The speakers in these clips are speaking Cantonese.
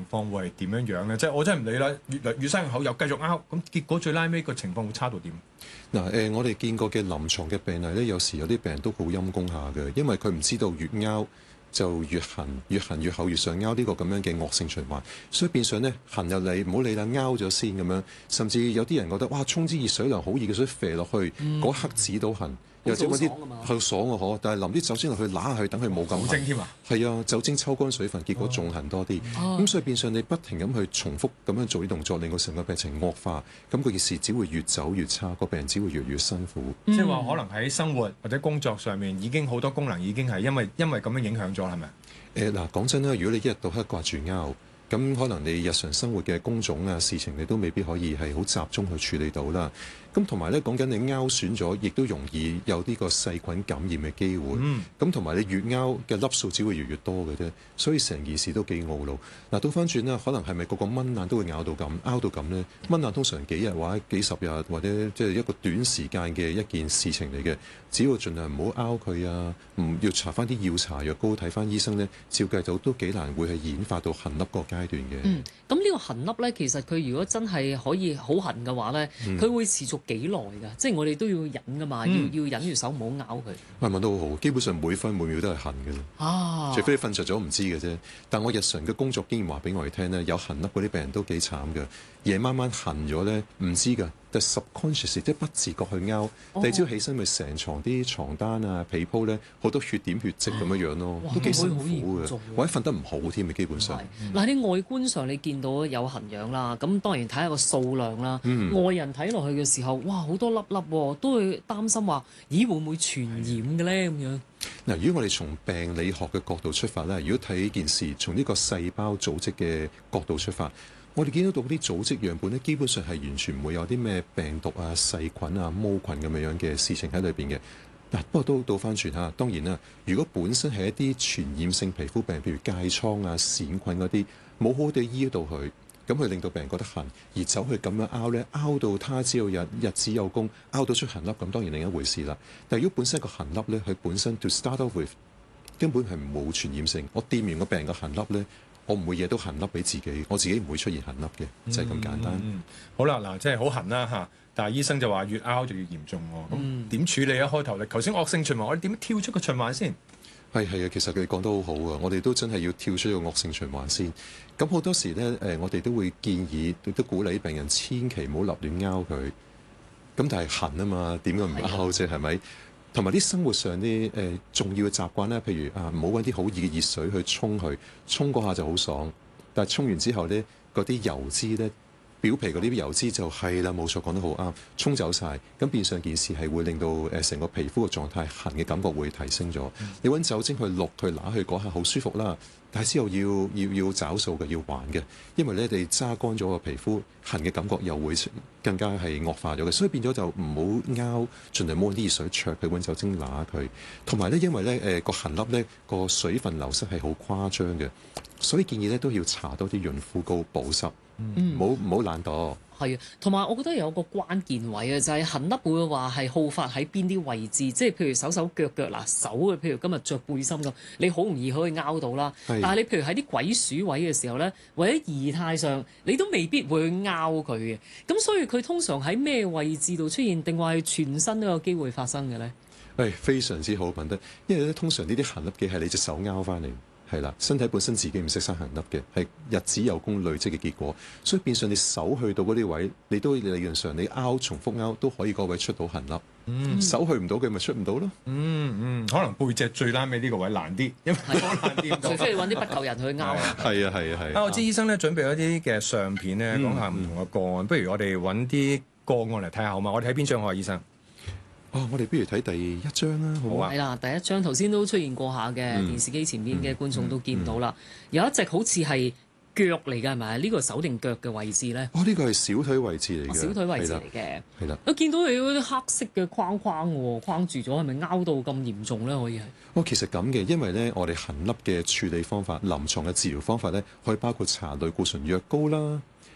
況會係點樣樣咧？即係我真係唔理啦，越嚟越生口又繼續拗，咁結果最拉尾個情況會差到點？ 嗱我哋見過嘅臨床嘅病例咧，有時有啲病人都好陰功下嘅，因為佢唔知道越拗就越痕，越痕越厚，越想拗呢個咁樣嘅惡性循環，所以變相咧痕入嚟，唔好理啦，拗咗先咁樣，甚至有啲人覺得哇，沖支熱水涼好熱嘅水射落去，嗰刻止到痕。又或者嗰啲係爽嘅嗬，但係淋啲酒精落去揦下去，等佢冇咁酒精添啊！ 係啊，酒精抽乾水分，結果仲痕多啲。咁所以變相你不停咁去重複咁樣做啲動作，令到成個病情惡化。咁個件事只會越走越差，個病人只會越嚟越辛苦。 即係話可能喺生活或者工作上面已經好多功能已經係因為咁樣影響咗，係咪？ 嗱，講真啦，如果你一日到黑掛住拗，咁可能你日常生活嘅工種啊事情，你都未必可以係好集中去處理到啦。咁同埋咧，講緊你拗損咗，亦都容易有呢個細菌感染嘅機會。咁同埋你越拗嘅粒數只會越嚟越多嘅啫，所以成件事都幾懊惱。嗱，倒翻轉啦，可能係咪個蚊爛都會拗到咁呢？蚊爛通常幾日或者幾十日，或者即係一個短時間嘅一件事情嚟嘅。只要盡量唔好拗佢啊，唔要搽翻啲藥搽藥膏，睇翻醫生呢，照計到都幾難會係演化到痕粒個階段嘅。 咁呢個痕粒咧，其實佢如果真係可以好痕嘅話咧，佢會持續幾耐㗎？即係我哋都要忍噶嘛，要忍住手唔好拗佢。 問得好好，基本上每分每秒都係痕嘅啦。除非你瞓着咗唔知嘅啫。但我日常嘅工作經驗話俾我哋聽咧，有痕粒嗰啲病人都幾慘嘅。夜晚晚痕咗咧，唔知㗎，但 subconscious 即係不自覺去拗。第二朝起身咪成床啲床單啊、被鋪咧，好多血點血跡咁樣樣咯，都幾辛苦嘅。或者瞓得唔好添，基本上。 嗱，你外觀上你見到有痕癢啦，咁當然睇下個數量啦。外人睇落去嘅時候，哇，好多粒粒喎，都會擔心話，咦，會唔會傳染嘅咧？咁樣。 嗱，如果我哋從病理學嘅角度出發咧，如果睇件事從呢個細胞組織嘅角度出發，我哋見到啲組織樣本咧，基本上係完全唔會有啲咩病毒啊、細菌啊、毛菌咁樣嘅事情喺裏邊嘅。嗱，不過都倒翻轉嚇，當然啦，如果本身係一啲傳染性皮膚病，譬如疥瘡啊、癬菌嗰啲，冇好地醫到佢，咁佢令到病人覺得痕，而走去咁樣拗咧，拗到他朝有日子有功，拗到出痕粒，咁當然另一回事啦。但係如果本身個痕粒咧，佢本身 to start off with 根本係冇傳染性，我掂完個病人個痕粒咧，我唔會惹到痕粒俾自己，我自己唔會出現痕粒嘅，就係咁簡單。 好啦，嗱，即係好痕啦嚇，但係醫生就話越拗就越嚴重喎。咁點處理啊？開頭頭先惡性循環，我哋點樣跳出個循環先？ 係啊，其實佢講得好好啊！我哋都真係要跳出個惡性循環先。咁好多時咧，我哋都會建議，亦都鼓勵病人千祈唔好立亂拗佢。咁但係痕啊嘛，點解唔拗啫？係咪？同埋啲生活上啲重要嘅習慣咧，譬如唔好揾啲好熱嘅熱水去沖佢，沖嗰下就好爽。但係沖完之後咧，嗰啲油脂咧，表皮嗰啲油脂就係啦，冇錯，講得好啱，沖走晒。咁變相件事係會令到成個皮膚嘅狀態痕嘅感覺會提升咗。你揾酒精去淥去揦去嗰下好舒服啦，但係之後要找數嘅，要還嘅，因為咧你揸乾咗個皮膚，痕嘅感覺又會更加係惡化咗嘅，所以變咗就唔好拗，盡量冇啲熱水灼佢，揾酒精揦佢。同埋咧，因為咧個痕粒咧個水分流失係好誇張嘅，所以建議咧都要搽多啲潤膚膏保濕。唔好懶惰。 係啊，同埋我覺得有個關鍵位啊，就係痕粒會話係好發喺邊啲位置，即係譬如手腳嗱，手嘅譬如今日着背心咁，你好容易可以拗到啦。但係你譬如喺啲鬼鼠位嘅時候咧，或者儀態上，你都未必會去拗佢嘅。咁所以佢通常喺咩位置度出現，定話係全身都有機會發生嘅咧？ 非常之好品德，因為咧通常呢啲痕粒嘅係你隻手拗翻嚟。係啦，身體本身自己唔識生痕粒嘅，係日子有功累積嘅結果，所以變相你手去到嗰啲位，你都理論上你拗重複拗都可以嗰位出到痕粒。手去唔到嘅咪出唔到咯。 可能背脊最拉尾呢個位難啲，因為好難掂到。 除非你揾啲不求人去拗。 係啊。 我知醫生咧準備一啲嘅相片咧，講下唔同嘅個案。不如我哋揾啲個案嚟睇下好嘛？我哋睇邊張啊，醫生？ 我哋不如睇第一張啦，好啊？ 係啦，第一張頭先都出現過下嘅，電視機前面嘅觀眾都見到啦。有一隻好似係腳嚟㗎，係咪？呢個手定腳嘅位置咧？ 呢個係小腿位置嚟嘅。 小腿位置嚟嘅。 係啦。 我見到你嗰啲黑色嘅框喎，框住咗，係咪拗到咁嚴重咧？可以係？ 其實咁嘅，因為咧，我哋痕粒嘅處理方法、臨床嘅治療方法咧，可以包括搽類固醇藥膏啦。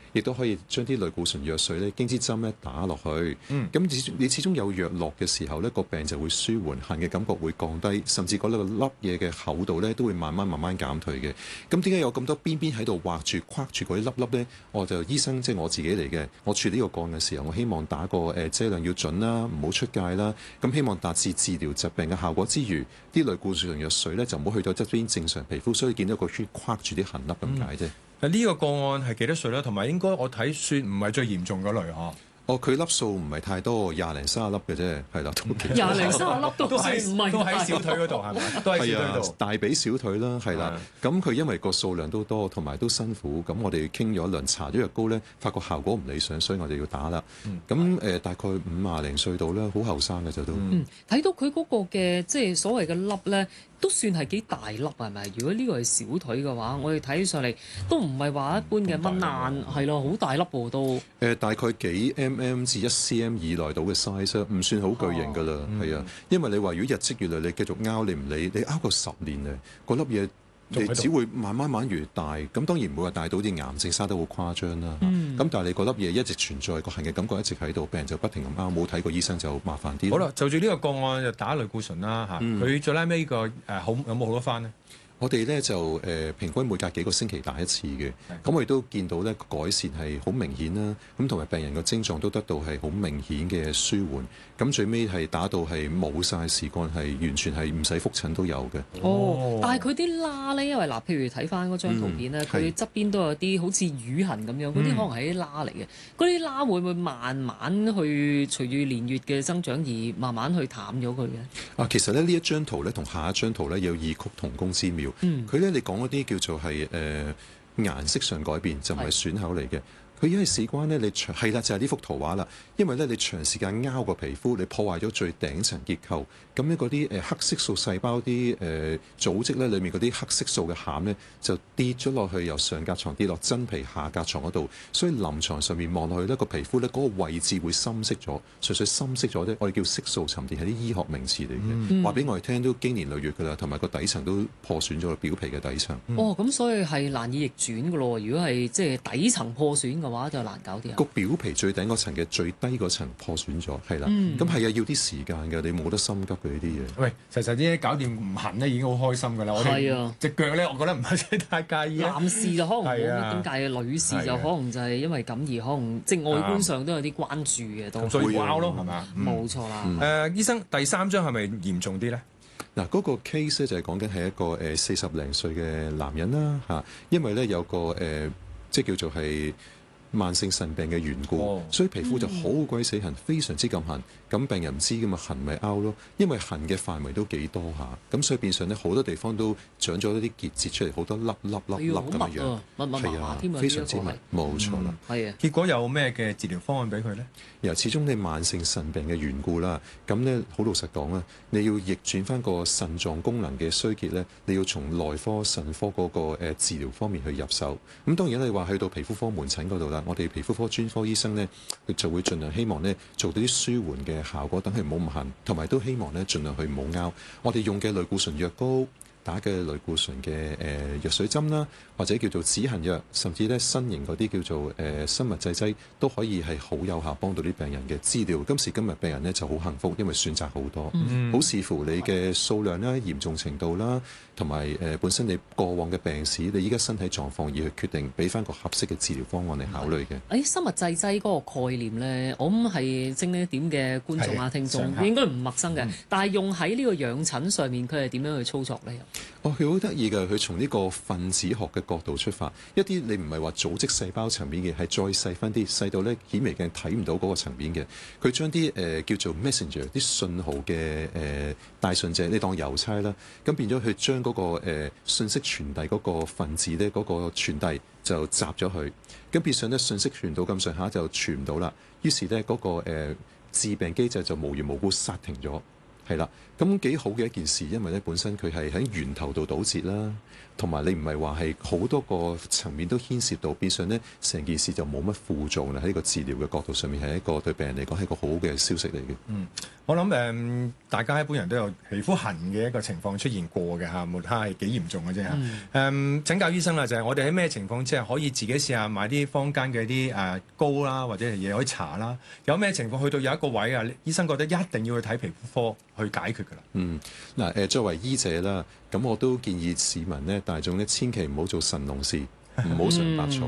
亦都可以將啲類固醇藥水咧經支針咧打落去。咁你始終有藥落嘅時候咧，個病就會舒緩，痕嘅感覺會降低，甚至嗰粒嘢嘅厚度咧都會慢慢減退嘅。咁點解有咁多邊喺度畫住框住嗰啲粒粒咧？我就醫生即係我自己嚟嘅，我處理呢個個案嘅時候，我希望打個劑量要準啦，唔好出界啦。咁希望達至治療疾病嘅效果之餘，啲類固醇藥水咧就唔好去到側邊正常皮膚，所以見到個圈框住啲痕粒咁解啫。 呢個個案係幾多歲咧？同埋應該我睇算唔係最嚴重嗰類呵。 佢粒數唔係太多，20零30粒嘅啫，係啦，都 20零30粒都喺小腿嗰度係咪？都喺小腿度， 大髀小腿啦，係啦。咁佢因為個數量都多，同埋都辛苦，咁我哋傾咗一輪，搽咗藥膏咧，發覺效果唔理想，所以我哋要打啦。咁大概50零歲度啦，好後生嘅就都。 睇到佢嗰個嘅即係所謂嘅粒咧，都算係幾大粒係咪？如果呢個係小腿嘅話，我哋睇上嚟都唔係話一般嘅蚊爛，係咯，好大粒喎都。 大概幾 mm 至1 cm 以內到嘅 size， 唔算好巨型㗎啦，係啊。因為你話如果日積月累，你繼續拗你唔理，你拗個10年咧，嗰粒嘢你只會慢慢越大。咁當然唔會話大到好似癌症生得好誇張啦。咁但係你嗰粒嘢一直存在，個痕嘅感覺一直喺度，病人就不停咁拗，冇睇過醫生就麻煩啲。 好啦，就住呢個個案就打類固醇啦嚇。佢最拉尾個好有冇好多翻呢？ 我哋咧就平均每隔幾個星期打一次嘅，咁我亦都見到咧改善係好明顯啦，咁同埋病人嘅症狀都得到係好明顯嘅舒緩，咁最尾係打到係冇晒事幹，係完全係唔使覆診都有嘅。 但係佢啲疤咧，因為嗱，譬如睇翻嗰張圖片咧，佢側邊都有啲好似瘀痕咁樣，嗰啲可能係啲疤嚟嘅。嗰啲疤會唔會慢慢去隨住年月嘅增長而慢慢去淡咗佢嘅？ 其實咧呢一張圖咧同下一張圖咧有異曲同工之妙。佢咧你講嗰啲叫做係顏色上改變，就唔係損口嚟嘅。佢因為事關咧，你係啦，就係呢幅圖畫啦。因為咧，你長時間拗個皮膚，你破壞咗最頂層結構，咁咧嗰啲黑色素細胞啲組織咧，裡面嗰啲黑色素嘅餡咧，就跌咗落去由上隔床跌落真皮下隔床嗰度，所以臨床上面望落去咧，個皮膚咧嗰個位置會深色咗，純粹深色咗咧，我哋叫色素沉澱，係啲醫學名詞嚟嘅。話俾我哋聽都經年累月㗎啦，同埋個底層都破損咗表皮嘅底層。 咁所以係難以逆轉㗎咯。如果係即係底層破損嘅話就難搞啲。 個表皮最頂嗰層嘅最低嗰層破損咗，係啦，咁係啊，要啲時間㗎，你冇得心急嘅呢啲嘢。 喂，實啲搞掂唔痕咧已經好開心㗎啦。我哋隻腳咧，我覺得唔係太介意。 男士就可能冇乜點介意，女士就可能就係因為咁而可能即係外觀上都有啲關注嘅都。 所以拗咯，係嘛？ 冇錯啦。 醫生第3張係咪嚴重啲咧？ 嗱，嗰個 case 咧就係講緊係一個40零歲嘅男人啦嚇，因為咧有個即係叫做係慢性腎病嘅緣故，所以皮膚就好鬼死痕，非常之咁痕。咁病人唔知㗎嘛，痕咪拗咯。因為痕嘅範圍都幾多下，咁所以變相咧好多地方都長咗一啲結節出嚟，好多粒咁嘅樣。係啊，非常之密，冇錯啦。 係啊。 結果有咩嘅治療方案俾佢咧？ 始終你慢性腎病嘅緣故啦，咁咧好老實講啊，你要逆轉翻個腎臟功能嘅衰竭咧，你要從內科腎科嗰個治療方面去入手。咁當然你話去到皮膚科門診嗰度啦，我哋皮膚科專科醫生咧，佢就會盡量希望咧做到啲舒緩嘅效果，等佢唔好咁痕，同埋都希望咧盡量去唔好拗。我哋用嘅類固醇藥膏，打嘅類固醇嘅藥水針啦，或者叫做止痕藥，甚至咧新型嗰啲叫做生物製劑，都可以係好有效幫到啲病人嘅治療。今時今日病人咧就好幸福，因為選擇好多，好視乎你嘅數量啦、嚴重程度啦，同埋本身你過往嘅病史，你依家身體狀況而去決定，俾翻個合適嘅治療方案嚟考慮嘅。 生物製劑嗰個概念咧，我諗係精呢點嘅觀眾啊、聽眾應該唔陌生嘅，但係用喺呢個養診上面，佢係點樣去操作咧？ 佢好得意嘅，佢從呢個分子學嘅角度出發，一啲你唔係話組織細胞層面嘅，係再細分啲，細到咧顯微鏡睇唔到嗰個層面嘅。佢將啲叫做 messenger 啲信號嘅帶信者，你當郵差啦，咁變咗佢將嗰個信息傳遞嗰個分子咧，嗰個傳遞就閘咗佢，咁變相咧信息傳到咁上下就傳唔到啦。於是咧嗰個致病機制就無緣無故剎停咗。 係啦，咁幾好嘅一件事，因為咧本身佢係喺源頭度堵截啦，同埋你唔係話係好多個層面都牽涉到，變相咧成件事就冇乜副作用啦。喺呢個治療嘅角度上面，係一個對病人嚟講係一個好嘅消息嚟嘅。 我諗大家一般人都有皮膚痕嘅一個情況出現過嘅嚇，無論係幾嚴重嘅啫嚇。請教醫生啦，就係我哋喺咩情況之下可以自己試下買啲坊間嘅啲膏啦，或者係嘢可以搽啦？有咩情況去到有一個位啊，醫生覺得一定要去睇皮膚科去解決㗎啦。 作為醫者啦，咁我都建議市民咧大眾咧千祈唔好做神農氏，唔好嘗百草。